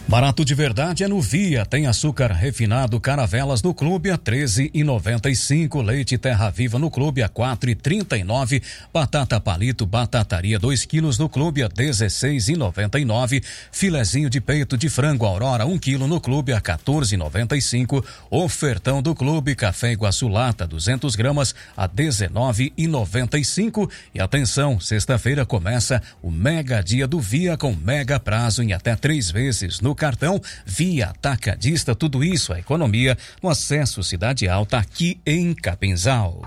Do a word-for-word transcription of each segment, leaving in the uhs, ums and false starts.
Barato de verdade é no Via. Tem açúcar refinado Caravelas no Clube a treze e noventa e cinco, leite Terra Viva no Clube a quatro e trinta e nove, batata palito Batataria dois quilos no Clube a dezesseis e noventa e nove, filezinho de peito de frango Aurora um quilo no Clube a quatorze e noventa e cinco, ofertão do Clube café Iguaçu Lata duzentas gramas a dezenove e noventa e cinco. E atenção, sexta-feira começa o Mega Dia do Via com mega prazo em até três vezes no cartão Via Atacadista. Tudo isso, a economia no acesso Cidade Alta aqui em Capinzal.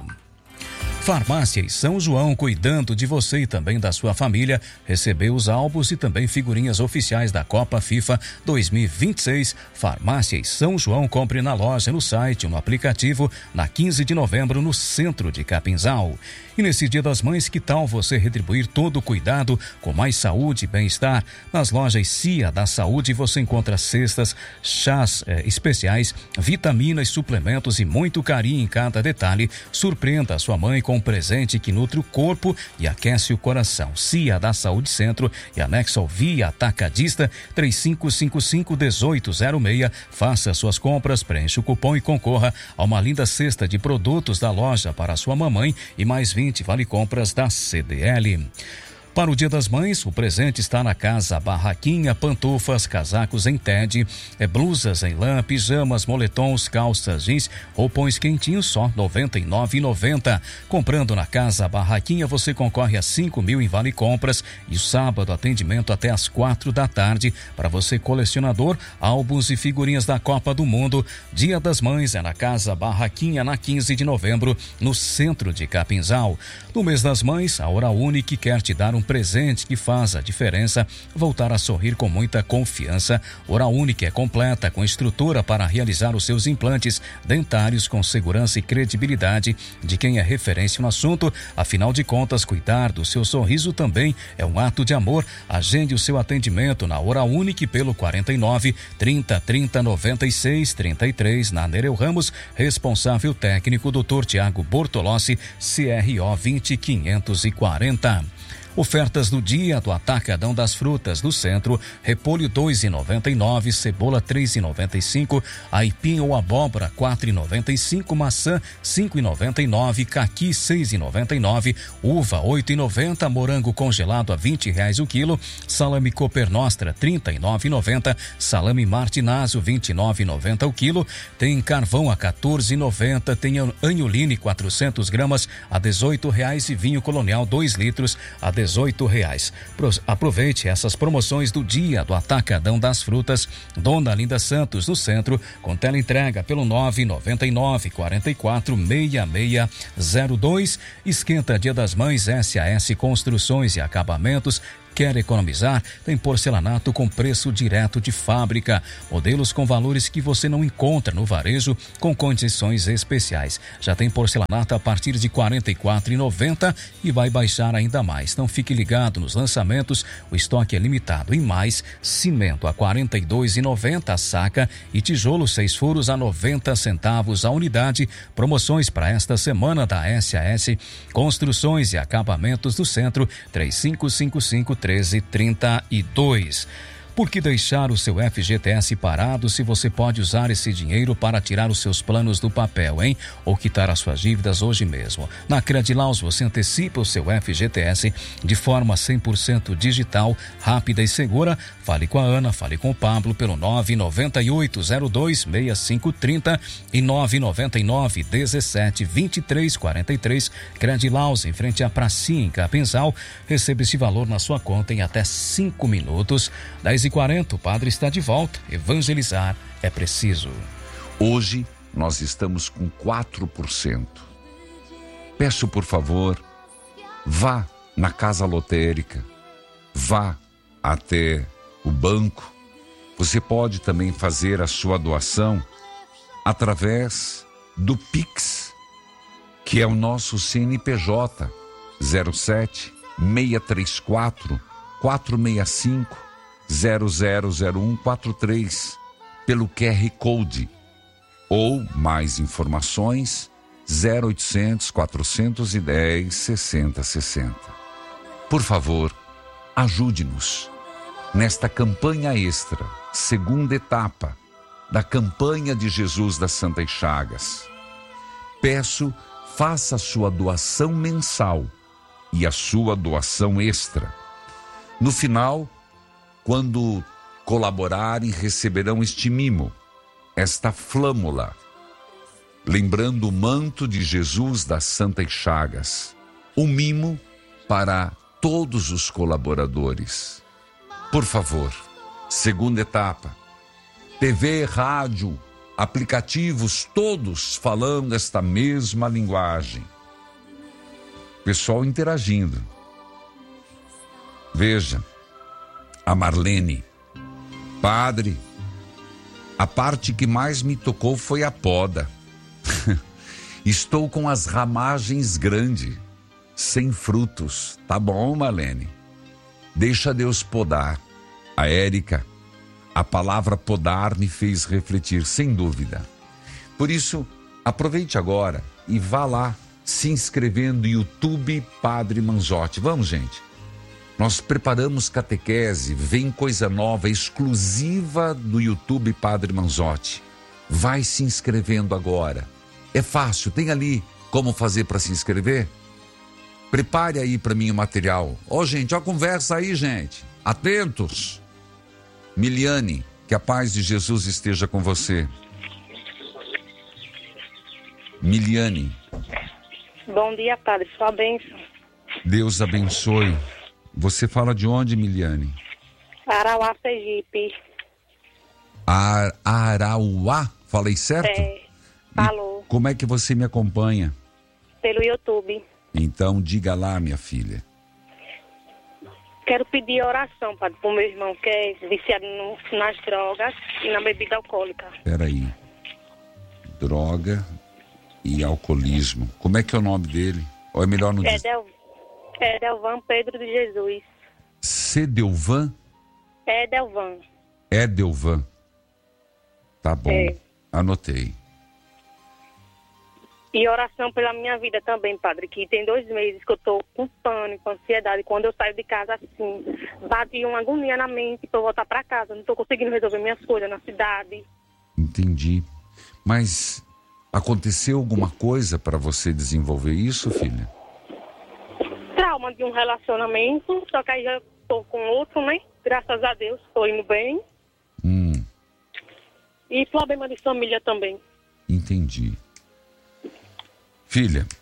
Farmácias São João, cuidando de você e também da sua família. Recebeu os álbuns e também figurinhas oficiais da Copa FIFA dois mil e vinte e seis. Farmácias São João, compre na loja, no site, no aplicativo, na quinze de novembro, no centro de Capinzal. E nesse Dia das Mães, que tal você retribuir todo o cuidado com mais saúde e bem-estar? Nas lojas Cia da Saúde você encontra cestas, chás eh, especiais, vitaminas, suplementos e muito carinho em cada detalhe. Surpreenda a sua mãe com um presente que nutre o corpo e aquece o coração. Cia da Saúde Centro e anexo ao Via Atacadista três cinco cinco cinco, um oito zero seis. Faça suas compras, preencha o cupom e concorra a uma linda cesta de produtos da loja para a sua mamãe e mais vinte vale compras da C D L. Para o Dia das Mães, o presente está na Casa Barraquinha, pantufas, casacos em T E D, é, blusas em lã, pijamas, moletons, calças jeans, roupões quentinhos, só noventa e nove reais e noventa centavos. Comprando na Casa Barraquinha, você concorre a cinco mil em vale compras e sábado atendimento até às quatro da tarde. Para você colecionador, álbuns e figurinhas da Copa do Mundo. Dia das Mães é na Casa Barraquinha, na quinze de novembro, no centro de Capinzal. No mês das Mães, a Oral Unique quer te dar um presente que faz a diferença, voltar a sorrir com muita confiança. Oral Unique é completa, com estrutura para realizar os seus implantes dentários com segurança e credibilidade de quem é referência no assunto. Afinal de contas, cuidar do seu sorriso também é um ato de amor. Agende o seu atendimento na Oral Unique pelo quarenta e nove, trinta, trinta, noventa e seis, trinta e três, na Nereu Ramos. Responsável técnico doutor Tiago Bortolossi, C R O vinte mil quinhentos e quarenta. Ofertas do dia do Atacadão das Frutas do Centro: repolho dois reais e noventa e nove, cebola três reais e noventa e cinco, aipim ou abóbora quatro reais e noventa e cinco, maçã cinco reais e noventa e nove, caqui seis reais e noventa e nove, uva oito reais e noventa, morango congelado a vinte reais o quilo, salame Cooper Nostra trinta e nove reais e noventa, salame Martinazzo vinte e nove reais e noventa o quilo, tem carvão a quatorze reais e noventa, tem anholine quatrocentas gramas a dezoito reais e vinho Colonial dois litros a dezoito reais. Aproveite essas promoções do dia do Atacadão das Frutas. Dona Linda Santos, no centro, com teleentrega pelo nove nove nove, quatro quatro, seis seis zero dois. Esquenta Dia das Mães, S A S Construções e Acabamentos. Quer economizar? Tem porcelanato com preço direto de fábrica. Modelos com valores que você não encontra no varejo, com condições especiais. Já tem porcelanato a partir de quarenta e quatro reais e noventa centavos e vai baixar ainda mais. Então fique ligado nos lançamentos, o estoque é limitado. E mais, cimento a quarenta e dois reais e noventa centavos a saca e tijolo seis furos a noventa centavos a unidade. Promoções para esta semana da S A S Construções e Acabamentos do Centro, três cinco cinco cinco, treze trinta e dois. Por que deixar o seu F G T S parado se você pode usar esse dinheiro para tirar os seus planos do papel, hein? Ou quitar as suas dívidas hoje mesmo. Na Credilaus você antecipa o seu F G T S de forma cem por cento digital, rápida e segura. Fale com a Ana, fale com o Pablo pelo nove nove oito, zero dois, seis cinco três zero e nove nove nove, dezessete, vinte e três, quarenta e três. Credilaus, em frente à pracinha em Capinzal. Receba esse valor na sua conta em até cinco minutos. dez e quarenta, o padre está de volta. Evangelizar é preciso. Hoje nós estamos com quatro por cento. Peço, por favor, vá na casa lotérica, vá até o banco. Você pode também fazer a sua doação através do Pix, que é o nosso C N P J zero sete, seis três quatro, quatro seis cinco, zero zero zero um quatro três, pelo Q R Code, ou mais informações zero oitocentos, quatrocentos e dez, sessenta sessenta. Por favor, ajude-nos. nesta campanha extra, segunda etapa da campanha de Jesus das Santas Chagas. Peço, faça a sua doação mensal e a sua doação extra. No final, quando colaborarem, receberão este mimo, esta flâmula, lembrando o manto de Jesus das Santas Chagas. Um mimo para todos os colaboradores. Por favor, segunda etapa, T V, rádio, aplicativos, todos falando esta mesma linguagem. Pessoal interagindo. Veja, a Marlene, padre, a parte que mais me tocou foi a poda. Estou com as ramagens grandes, sem frutos. Tá bom, Marlene? Deixa Deus podar. A Érica, a palavra podar me fez refletir, sem dúvida. Por isso, aproveite agora e vá lá se inscrever no YouTube Padre Manzotti. Vamos, gente. Nós preparamos catequese, vem coisa nova, exclusiva do YouTube Padre Manzotti. Vai se inscrevendo agora. É fácil, tem ali como fazer para se inscrever? Prepare aí para mim o material. Ó, oh, gente, ó a conversa aí, gente. Atentos. Miliane, que a paz de Jesus esteja com você. Miliane. Bom dia, padre. Sua bênção. Deus abençoe. Você fala de onde, Miliane? Arauá, Sergipe. Ar, Arauá? Falei certo? É, falou. E como é que você me acompanha? Pelo YouTube. Então, diga lá, minha filha. Quero pedir oração, padre, pro meu irmão, que é viciado no, nas drogas e na bebida alcoólica. Peraí. Droga e alcoolismo. Como é que é o nome dele? Ou é melhor não é dizer? Del, é Delvan Pedro de Jesus. Cedelvan? É Delvan. É Delvan. Tá bom. É. Anotei. E oração pela minha vida também, padre, que tem dois meses que eu tô com pânico, ansiedade. Quando eu saio de casa, assim, bate uma agonia na mente pra eu voltar pra casa. Não tô conseguindo resolver minhas coisas na cidade. Entendi. Mas aconteceu alguma coisa para você desenvolver isso, filha? Trauma de um relacionamento, só que aí já tô com outro, né? Graças a Deus, tô indo bem. Hum. E problema de família também. Entendi. Filha,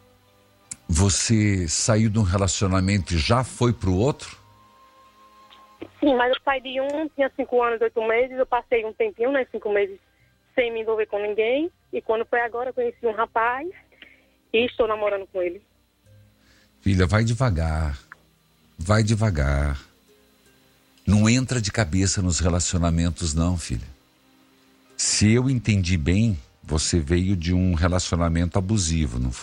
você saiu de um relacionamento e já foi pro outro? Sim, mas eu saí de um, tinha cinco anos, oito meses, eu passei um tempinho, né, cinco meses, sem me envolver com ninguém. E quando foi agora, eu conheci um rapaz e estou namorando com ele. Filha, vai devagar, vai devagar. Não entra de cabeça nos relacionamentos não, filha. Se eu entendi bem, você veio de um relacionamento abusivo, não foi?